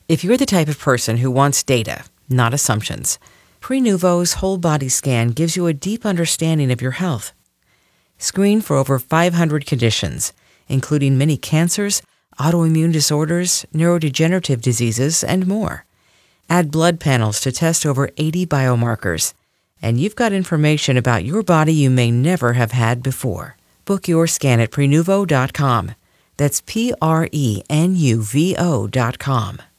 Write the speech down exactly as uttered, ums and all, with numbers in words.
If you're the type of person who wants data, not assumptions, Prenuvo's whole body scan gives you a deep understanding of your health. Screen for over five hundred conditions, including many cancers, autoimmune disorders, neurodegenerative diseases, and more. Add blood panels to test over eighty biomarkers, and you've got information about your body you may never have had before. Book your scan at Prenuvo dot com. That's P R E N U V O dot com.